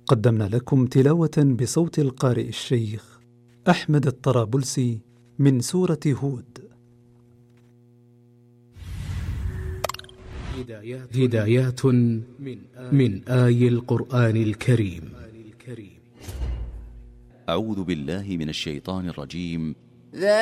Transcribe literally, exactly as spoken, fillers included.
قدمنا لكم تلاوة بصوت القارئ الشيخ أحمد الطرابلسي من سورة هود. هدايات من آي القرآن الكريم. أعوذ بالله من الشيطان الرجيم.